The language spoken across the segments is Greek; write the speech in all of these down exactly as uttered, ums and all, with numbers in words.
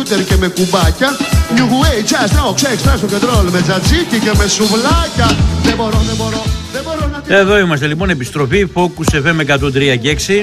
σκούτερ και με κουμπάκια. New Way, jazz, rock, sex, trash, rock and roll. Με τζατζίκι και με σουβλάκια. Δεν μπορώ, δεν μπορώ, δεν μπορώ να την... Εδώ είμαστε λοιπόν, επιστροφή, Focus εφ εμ εκατόν τρία και έξι.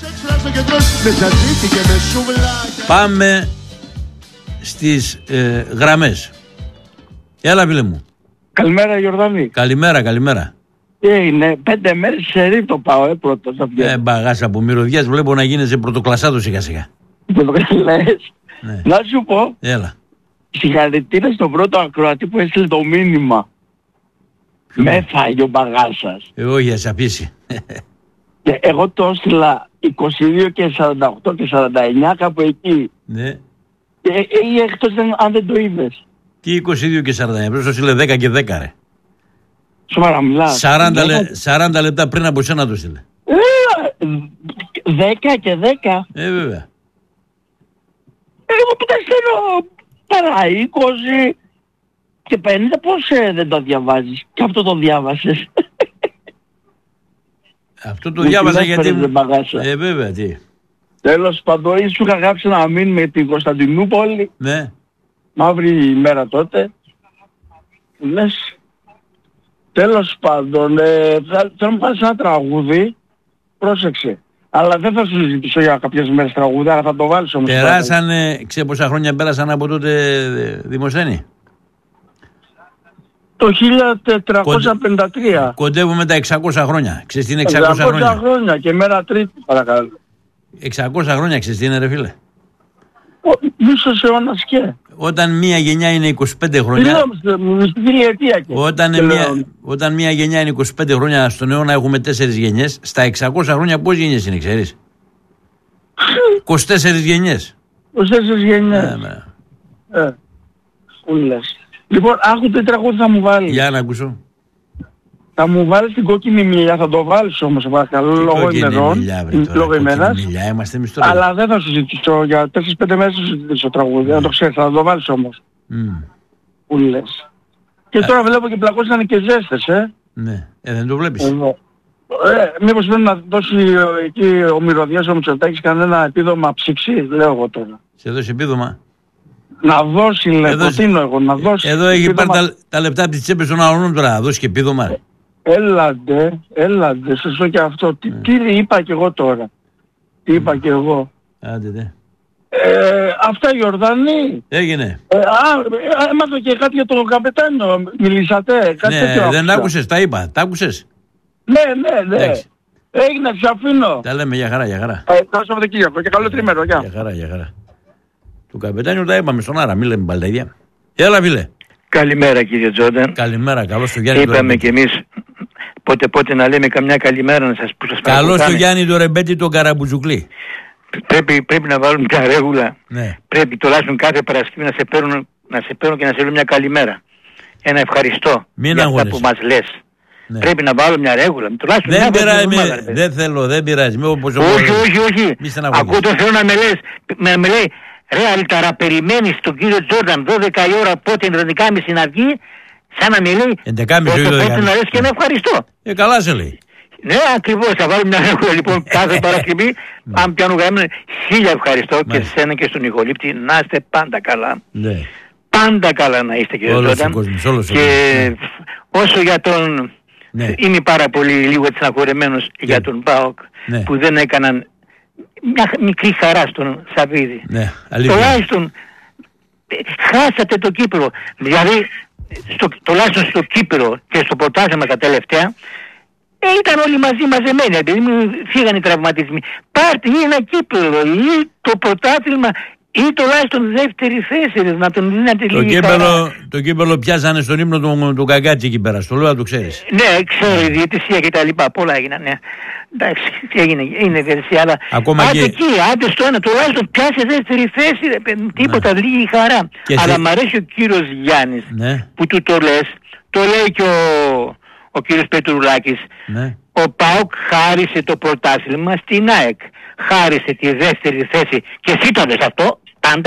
Πάμε στις ε, γραμμές. Έλα φίλε μου. Καλημέρα Γιορδάνη. Καλημέρα, καλημέρα. Τι είναι, πέντε μέρες σε ρί το πάω, ε, πρώτος. Ε, μπαγάσα από μυρωδιάς, βλέπω να γίνεσαι πρωτοκλασσάτος σιγά σιγά. Πρωτοκλασσάτος. Ναι. Να σου πω. Έλα. Συγχαρητήρια στον πρώτο ακροατή που έστειλε το μήνυμα. Ποιο? Με έφαγε ο μπαγάσας. Ε, όχι, ας αφήσει. Και εγώ το έστειλα είκοσι δύο και σαράντα οκτώ και σαράντα εννιά κάπου εκεί. Ναι. Και, ή εκτός αν δεν το είδες. Τι είκοσι δύο και σαράντα εννιά, πρέπει να στείλε δέκα και δέκα ρε. Σοβαρά μιλάς. σαράντα, λε, σαράντα λεπτά πριν από σένα το στείλε. δέκα και δέκα. Ε, βέβαια. Εγώ που τα στέλνω παρά είκοσι και πενήντα, πώς ε, δεν το διαβάζεις. Και αυτό το διάβασες. Αυτό το διάβασα γιατί... Ε, βέβαια, τι. Τέλος πάντων, σου είχα γράψει να μείνει με την Κωνσταντινούπολη. Ναι. Μαύρη ημέρα τότε. Λες. Τέλος πάντων, ε, θα, θέλω να πάρεις ένα τραγούδι. Πρόσεξε. Αλλά δεν θα σου ζητήσω για κάποιες μέρες τραγούδι, αλλά θα το βάλεις όμως. Περάσανε, ξέρω πόσα χρόνια πέρασαν από τότε, Δημοσθένη. Το χίλια τετρακόσια πενήντα τρία. Κοντεύουμε τα εξακόσια χρόνια. Ξέρεις τι είναι εξακόσια χρόνια. εξακόσια χρόνια και μέρα Τρίτη, παρακαλώ. εξακόσια χρόνια, ξέρεις τι είναι ρε φίλε. Μίσος αιώνας και. Όταν μία γενιά είναι είκοσι πέντε χρόνια. Όταν μία, όταν μία γενιά είναι είκοσι πέντε χρόνια, στον αιώνα έχουμε τέσσερις γενιές. Στα εξακόσια χρόνια πόσες γενιές είναι, ξέρεις. είκοσι τέσσερις γενιές. είκοσι τέσσερις γενιές. Ε, ε, που λες. Λοιπόν, άκου τι τραγούδι θα μου βάλει. Για να ακούσω. Θα μου βάλεις την κόκκινη μιλιά, θα το βάλεις όμως, παρακαλώ, λόγω ημερών, λόγω ημέρας. Αλλά δεν θα σου ζητήσω, για τέσσερις πέντε μέρες θα σου ζητήσω τραγούδι, να το ξέρεις, θα το βάλεις όμως. Που λες. Και τώρα βλέπω και πλακώσανε και ζέστες, ε. Ναι, ε, δεν το βλέπεις. Ε, μήπως πρέπει να δώσει εκεί ο Μυρωδιάς, ο Μητσοτάκης, κανένα επίδομα ψήξη, λέω εγώ τώρα. Σε δώσει επίδομα. Να δώσει, λέω, προτείνω εγώ, να δώσει. Εδώ έχει πάρει τα, τα λεπτά από τις τσέπες των άλλων τώρα, να δώσει και επίδομα. Έλαντε, έλαντε, σωστό και αυτό. Τι, mm. τι είπα κι εγώ τώρα. Τι είπα mm. κι εγώ. Άντε, δε. Ε, αυτά Γιορδάνη. Έγινε. Ε, α, έμαθα και κάτι για τον καπετάνιο. Μιλήσατε. Κάτι ναι, δεν άκουσα. άκουσες, τα είπα. Τα άκουσες. Ναι, ναι, ναι. Έχεις. Έγινε, τους αφήνω. Τα λέμε για χαρά, για χαρά. Ε, καλό Σαββατοκύριακο και καλό τρίμερο. Για. για χαρά, για χαρά. Του καπετάνιου τα είπαμε στον Άρα, μη λέμε πάλι τα ίδια. Έλα, φίλε. Καλημέρα κύριε Τζόνταν. Καλημέρα, καλώς το Γιάννη. Είπαμε κι εμείς πότε πότε να λέμε καμιά καλημέρα να σας πω. Καλώς το Γιάννη το Ρεμπέτη το Καραμπουτζουκλή. Πρέπει, πρέπει να βάλουν μια ρέγουλα. Ναι. Πρέπει τουλάχιστον κάθε Παρασκευή να σε παίρνουν, να σε παίρνουν και να σε λέω μια καλημέρα. Ένα ευχαριστώ Μην για αγώνες. αυτά που μας λες. Ναι. Πρέπει να βάλω μια ρέγουλα. Τουλάχιστον δεν πειράζει, μια με, δεν θέλω, δεν πειράζει. Με όπως όχι, όχι, όχι. Ακούω το θέλω να με λες, να με λέει ρε Αλταρά, περιμένεις τον κύριο Τζόρνταν δώδεκα η ώρα πότε ενδεκά και μισή να βγει, σαν να με λέει πότε να λες και να ευχαριστώ. Ε, καλά σε λέει. Ναι, ακριβώς, θα βάλω μια ρέγουλα λοιπόν κάθε Παρασκευή, αν πιάνω γραμμή, χίλια ευχαριστώ και σε σένα και στον Ηχολήπτη, να είστε πάντα καλά. Ναι. Πάντα καλά να είστε κύριε Τζόρνταν. Και όσο για τον... Ναι. Είμαι πάρα πολύ λίγο στεναχωρεμένος ναι. για τον ΠΑΟΚ ναι. που δεν έκαναν μια μικρή χαρά στον Σαββίδη. Ναι, τουλάχιστον χάσατε το Κύπρο. Δηλαδή, στο, τουλάχιστον στο Κύπρο και στο πρωτάθλημα τα τελευταία, ε, ήταν όλοι μαζί μαζεμένοι. Επειδή φύγανε οι τραυματισμοί. Πάρτε ή ένα Κύπρο ή το πρωτάθλημα ή τουλάχιστον δεύτερη θέση, να τον δίνατε το λίγη κύπελο, χαρά. Το κύπελο πιάσανε στον ύμνο του, του Καγκάτσι εκεί πέρα, στο λέω να το ξέρεις. Ναι, ξέρω, η διαιτησία και τα λοιπά, πολλά έγιναν, ναι. Εντάξει, έγινε, είναι διαιτησία, αλλά ακόμα άντε και... εκεί, άντε στο ένα, τουλάχιστον πιάσε δεύτερη θέση, ρε, τίποτα, ναι. Λίγη χαρά. Και αλλά σε... μ' αρέσει ο κύριος Γιάννης, ναι. που του το λες, το λέει και ο, ο κύριος Πετρουλάκης. Ναι. Ο ΠΑΟΚ χάρισε το πρωτάθλημα στην ΑΕΚ. Χάρισε τη δεύτερη θέση και εσύ το λες αυτό, πάντα,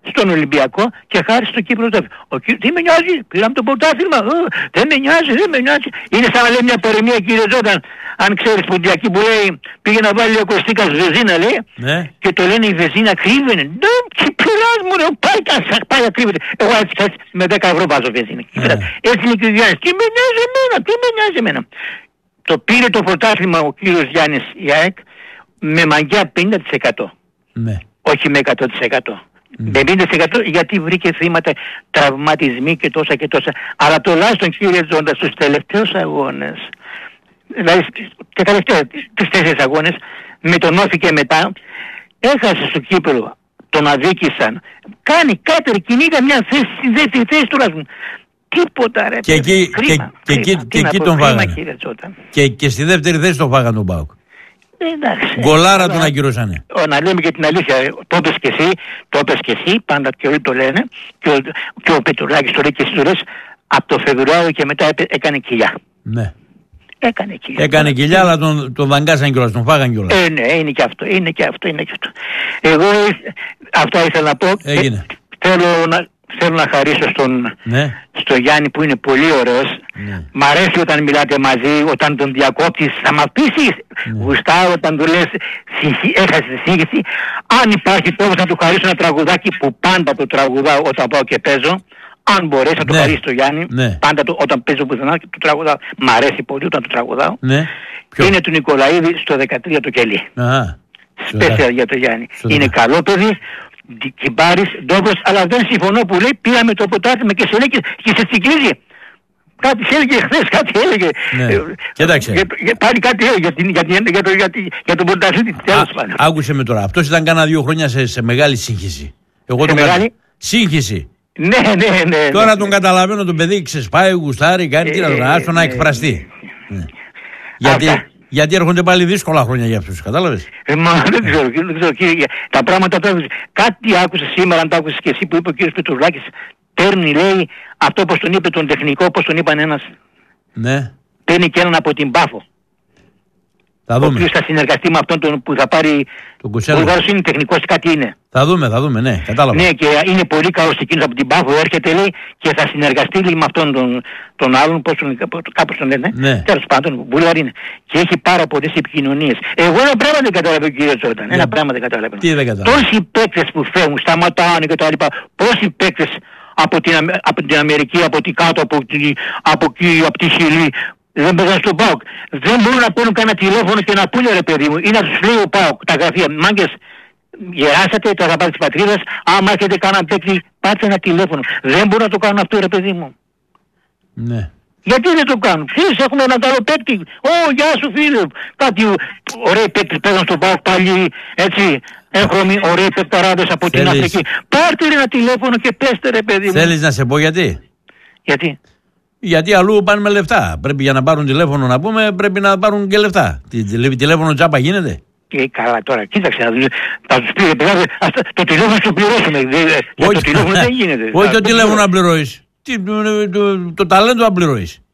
στον Ολυμπιακό και χάρη στο Κύπρο. Ο Κύπρο, τι με νοιάζει, πήραμε το πρωτάθλημα, δεν με νοιάζει, δεν με νοιάζει. Είναι σαν να λέει μια παροιμία, κύριε Τζόρνταν, αν ξέρεις ποντιακή που λέει πήγε να βάλει ο Κωστίκας βεζίνα, λέει, ναι. Και το λένε η βεζίνα κρύβαινε. Ναι, ξυπηράς μου, ρε, πάει, πάει να κρύβεται. Εγώ έτσι, έτσι με δέκα ευρώ βάζω βεζίνα. Ναι. Έτσι είναι και ο Γιάννης. Τι με νοιάζει εμένα, τι με νοιάζει εμένα. Το πήρε το πρωτάθλημα ο κύριος Γιάννης η ΑΕΚ με μαγιά πενήντα τοις εκατό. Ναι. Όχι με εκατό τοις εκατό. Mm. πενήντα τοις εκατό γιατί βρήκε θύματα, τραυματισμοί και τόσα και τόσα. Αλλά τουλάχιστον κύριε Τζόντα στους τελευταίους αγώνες, δηλαδή και τελευταία, τις τέσσερις αγώνες, με τον Όφη και μετά, έχασε στο Κύπρο, τον αδίκησαν. Κάνει κάτι, κυνήγα μια θέση στη δεύτερη θέση τουλάχιστον. Τίποτα ρε. Και εκεί, κρίμα, και, κρίμα, και, και εκεί τον φάγανε. Και, και στη δεύτερη θέση τον φάγανε τον ΠΑΟΚ. Εντάξει. Γκολάρα τον ακυρώσανε. Να λέμε και την αλήθεια, το είπες και εσύ, το είπες και εσύ, πάντα και όλοι το λένε, και ο, και ο Πετρουλάκης το λέει και εσύ το λες, από το Φεβρουάριο και μετά έκανε κοιλιά. Ναι. Έκανε κοιλιά. Έκανε κοιλιά, αλλά τον, τον δαγκάσαν κιόλας, τον φάγαν κιόλας. Ε, ναι, είναι και αυτό, είναι και αυτό, είναι και αυτό. Εγώ αυτά ήθελα να πω. Έγινε. Ε, θέλω να... Θέλω να χαρίσω στον, ναι. στο Γιάννη που είναι πολύ ωραίος. Ναι. Μ' αρέσει όταν μιλάτε μαζί, όταν τον διακόπτεις, θα μ' πείσεις. Ναι. Γουστάω όταν του λες, έχασε τη σύγχυση. Αν υπάρχει τρόπος να του χαρίσω ένα τραγουδάκι που πάντα το τραγουδάω όταν πάω και παίζω. Αν μπορέσει να το ναι. χαρίσει το Γιάννη, ναι. πάντα το, όταν παίζω πουθενά και το τραγουδάω. Μ' αρέσει πολύ όταν το τραγουδάω. Ναι. Είναι του Νικολαίδη στο δεκατρία το κελί. Σπέσια για το Γιάννη. Είναι καλό παιδί. Κιμπάρης, ντόπος, αλλά δεν συμφωνώ που λέει πήραμε το πρωτάθλημα και σε λέει και, και σε τσικλίζει. Κάτι σε έλεγε χθες, κάτι έλεγε. Ναι. Κοίταξε. Για, για, πάλι κάτι έλεγε για, την, για, την, για, το, για, για τον πρωταθλήτη. Άκουσε με τώρα. Αυτός ήταν κάνα δύο χρόνια σε, σε μεγάλη σύγχυση. Εγώ σε τον μεγάλη. Κατα... Σύγχυση. Ναι, ναι, ναι. Τώρα ναι, τον ναι. καταλαβαίνω, τον παιδί ξεσπάει, γουστάρει, κάνει τι να τον άστο να εκφραστεί. Γιατί... Γιατί έρχονται πάλι δύσκολα χρόνια για αυτούς, κατάλαβες. Ε, μα δεν ξέρω, δεν ξέρω κύριε, τα πράγματα τώρα, κάτι άκουσα σήμερα, αν το άκουσες και εσύ που είπε ο κύριος Πετρουλάκης, παίρνει λέει, αυτό όπως τον είπε τον τεχνικό, όπως τον είπαν ένας, ναι. Παίρνει και έναν από την Πάφο. Θα δούμε. Ο οποίος θα συνεργαστεί με αυτόν τον που θα πάρει, τον Κουσέλο. Ο Βουλγάρος είναι τεχνικός, κάτι είναι. Θα δούμε, θα δούμε, ναι, κατάλαβα. Ναι, και είναι πολύ καλός εκείνος από την Πάφο, έρχεται λέει και θα συνεργαστεί λέει, με αυτόν τον, τον άλλον, πώς τον, κάπως τον λένε, ναι. Τέλος πάντων, Βουλγάρ είναι. Και έχει πάρα πολλές επικοινωνίες. Εγώ ένα πράγμα δεν καταλαβαίνω κύριε Τζόρνταν, ένα πράγμα δεν καταλαβαίνω. Τι δεν καταλαβαίνω. Τόσοι παίκτες που φεύγουν, σταματάνε και τα λοιπά, πόσοι παίκτες από την, από την Αμερική, από την κάτω, από, την, από εκεί, από τη Χιλή, δεν παίζαν στον ΠΑΟΚ. Δεν μπορούν να παίρνουν κανένα τηλέφωνο και να πούνε ρε παιδί μου, ή να τους λέει ο ΠΑΟΚ, τα γραφεία, μάγκες, γεράσατε, τώρα θα πάτε της πατρίδας, άμα έχετε κανένα παίκτη, πάτε ένα τηλέφωνο. Δεν μπορούν να το κάνουν αυτό ρε παιδί μου. Ναι. Γιατί δεν το κάνουν. Φίλες έχουμε έναν καλό παίκτη. Ω, γεια σου φίλε. Κάτι ωραίοι παίκτες παίζαν στον ΠΑΟΚ πάλι, έτσι. Έγχρωμοι, ωραίοι παικταράδες από Θέλεις... την Αφρική. Πάρτε ένα τηλέφωνο και πέστε ρε παιδί μου. Θέλεις να σε πω γιατί. Γιατί. Γιατί αλλού πάνε με λεφτά. Πρέπει για να πάρουν τηλέφωνο να πούμε, πρέπει να πάρουν και λεφτά. Τηλέφωνο τζάπα γίνεται. Και καλά τώρα, κοίταξε, θα τους πει, το τηλέφωνο το πληρώσουμε. Το τηλέφωνο δεν γίνεται. Όχι το τηλέφωνο να πληρώεις. Το ταλέντο να πληρώεις.